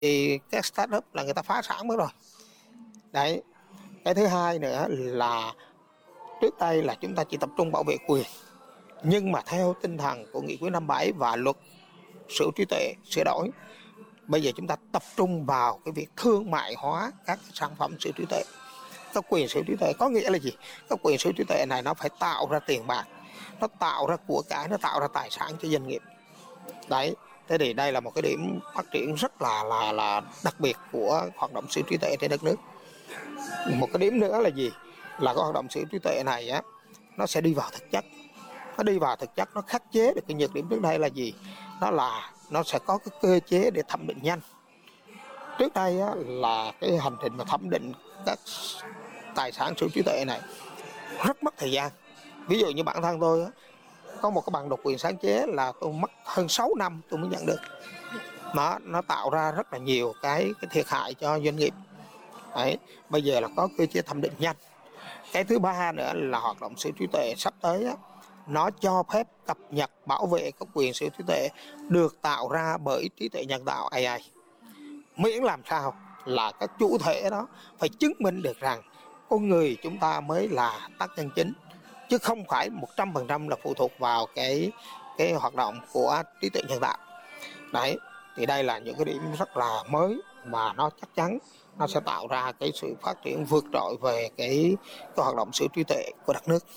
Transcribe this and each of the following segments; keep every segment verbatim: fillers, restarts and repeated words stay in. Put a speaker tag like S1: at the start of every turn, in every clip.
S1: thì các startup là người ta phá sản mất rồi. Đấy. Cái thứ hai nữa là trước đây là chúng ta chỉ tập trung bảo vệ quyền, nhưng mà theo tinh thần của nghị quyết năm bảy và luật sở hữu trí tuệ sửa đổi, bây giờ chúng ta tập trung vào cái việc thương mại hóa các sản phẩm sở hữu trí tuệ. Các quyền sở hữu trí tuệ có nghĩa là gì? Các quyền sở hữu trí tuệ này nó phải tạo ra tiền bạc, nó tạo ra của cải, nó tạo ra tài sản cho doanh nghiệp. Đấy. Thế thì đây là một cái điểm phát triển rất là là là đặc biệt của hoạt động sở hữu trí tuệ trên đất nước. Một cái điểm nữa là gì? Là cái hoạt động sở hữu trí tuệ này á, nó sẽ đi vào thực chất. Nó đi vào thực chất, nó khắc chế được cái nhược điểm trước đây là gì? Nó là nó sẽ có cái cơ chế để thẩm định nhanh. Trước đây á, là cái hành trình mà thẩm định các tài sản sở hữu trí tuệ này rất mất thời gian. Ví dụ như bản thân tôi á, có một cái bằng độc quyền sáng chế là tôi mất hơn sáu năm tôi mới nhận được. Nó nó tạo ra rất là nhiều cái, cái thiệt hại cho doanh nghiệp. Đấy. Bây giờ là có cơ chế thẩm định nhanh. Cái thứ ba nữa là hoạt động sở hữu trí tuệ sắp tới á, nó cho phép cập nhật bảo vệ các quyền sở hữu trí tuệ được tạo ra bởi trí tuệ nhân tạo a i. Miễn làm sao là các chủ thể đó phải chứng minh được rằng con người chúng ta mới là tác nhân chính, chứ không phải một trăm phần trăm là phụ thuộc vào cái cái hoạt động của trí tuệ nhân tạo. Đấy, thì đây là những cái điểm rất là mới mà nó chắc chắn nó sẽ tạo ra cái sự phát triển vượt trội về cái, cái hoạt động sở hữu trí tuệ của đất nước.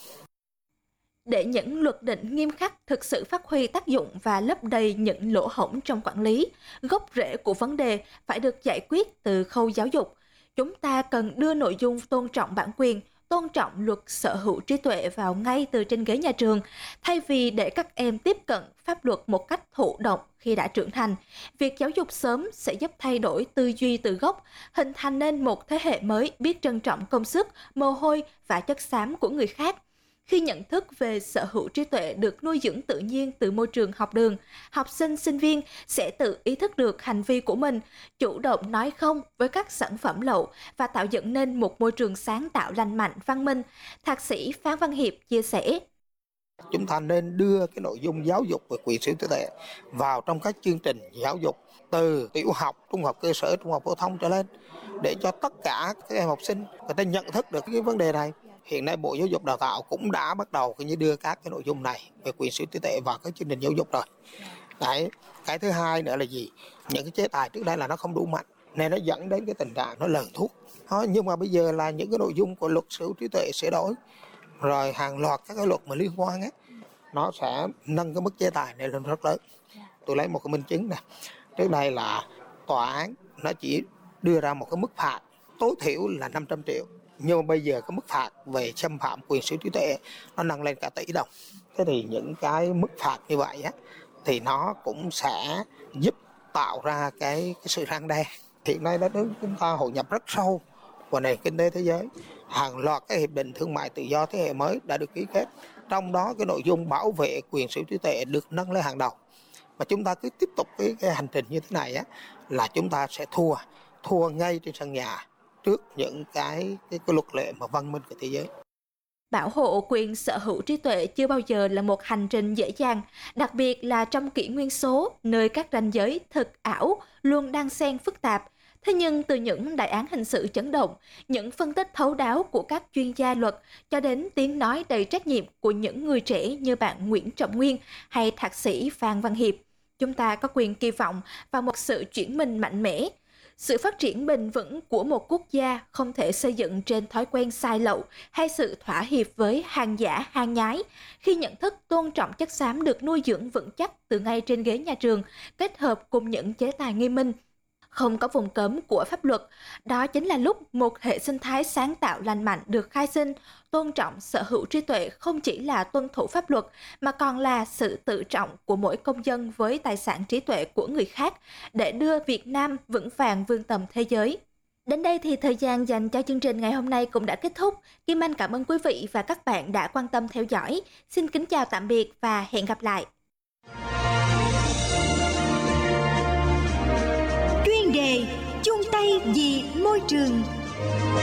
S2: Để những luật định nghiêm khắc thực sự phát huy tác dụng và lấp đầy những lỗ hổng trong quản lý, gốc rễ của vấn đề phải được giải quyết từ khâu giáo dục. Chúng ta cần đưa nội dung tôn trọng bản quyền, tôn trọng luật sở hữu trí tuệ vào ngay từ trên ghế nhà trường, thay vì để các em tiếp cận pháp luật một cách thụ động khi đã trưởng thành. Việc giáo dục sớm sẽ giúp thay đổi tư duy từ gốc, hình thành nên một thế hệ mới biết trân trọng công sức, mồ hôi và chất xám của người khác. Khi nhận thức về sở hữu trí tuệ được nuôi dưỡng tự nhiên từ môi trường học đường, học sinh, sinh viên sẽ tự ý thức được hành vi của mình, chủ động nói không với các sản phẩm lậu và tạo dựng nên một môi trường sáng tạo lành mạnh, văn minh. Thạc sĩ Phan Văn Hiệp chia sẻ.
S1: Chúng ta nên đưa cái nội dung giáo dục về quyền sở hữu trí tuệ vào trong các chương trình giáo dục từ tiểu học, trung học cơ sở, trung học phổ thông trở lên, để cho tất cả các em học sinh người ta nhận thức được cái vấn đề này. Hiện nay Bộ Giáo dục Đào tạo cũng đã bắt đầu như đưa các cái nội dung này về quyền sở hữu trí tuệ vào các chương trình giáo dục rồi. Đấy. Cái thứ hai nữa là gì? Những cái chế tài trước đây là nó không đủ mạnh, nên nó dẫn đến cái tình trạng nó lờn thuốc. Đó, nhưng mà bây giờ là những cái nội dung của luật sở hữu trí tuệ sửa đổi, rồi hàng loạt các cái luật mà liên quan á, nó sẽ nâng cái mức chế tài này lên rất lớn. Tôi lấy một cái minh chứng nè. Trước đây là tòa án nó chỉ đưa ra một cái mức phạt tối thiểu là năm trăm triệu. Nhưng mà bây giờ cái mức phạt về xâm phạm quyền sở hữu trí tuệ nó nâng lên cả tỷ đồng. Thế thì những cái mức phạt như vậy á, thì nó cũng sẽ giúp tạo ra cái, cái sự răn đe. Hiện nay đất nước chúng ta hội nhập rất sâu vào nền kinh tế thế giới. Hàng loạt các hiệp định thương mại tự do thế hệ mới đã được ký kết. Trong đó cái nội dung bảo vệ quyền sở hữu trí tuệ được nâng lên hàng đầu. Mà chúng ta cứ tiếp tục cái, cái hành trình như thế này á, là chúng ta sẽ thua, thua ngay trên sân nhà trước những cái, cái, cái luật lệ mà văn minh của thế giới.
S2: Bảo hộ quyền sở hữu trí tuệ chưa bao giờ là một hành trình dễ dàng, đặc biệt là trong kỷ nguyên số, nơi các ranh giới thực ảo luôn đang xen phức tạp. Thế nhưng từ những đại án hình sự chấn động, những phân tích thấu đáo của các chuyên gia luật cho đến tiếng nói đầy trách nhiệm của những người trẻ như bạn Nguyễn Trọng Nguyên hay thạc sĩ Phan Văn Hiệp, chúng ta có quyền kỳ vọng vào một sự chuyển mình mạnh mẽ. Sự phát triển bền vững của một quốc gia không thể xây dựng trên thói quen sai lậu hay sự thỏa hiệp với hàng giả, hàng nhái. Khi nhận thức tôn trọng chất xám được nuôi dưỡng vững chắc từ ngay trên ghế nhà trường, kết hợp cùng những chế tài nghiêm minh, không có vùng cấm của pháp luật, đó chính là lúc một hệ sinh thái sáng tạo lành mạnh được khai sinh. Tôn trọng sở hữu trí tuệ không chỉ là tuân thủ pháp luật, mà còn là sự tự trọng của mỗi công dân với tài sản trí tuệ của người khác để đưa Việt Nam vững vàng vươn tầm thế giới. Đến đây thì thời gian dành cho chương trình ngày hôm nay cũng đã kết thúc. Kim Anh cảm ơn quý vị và các bạn đã quan tâm theo dõi. Xin kính chào tạm biệt và hẹn gặp lại.
S3: Chuyên đề chung tay vì môi trường.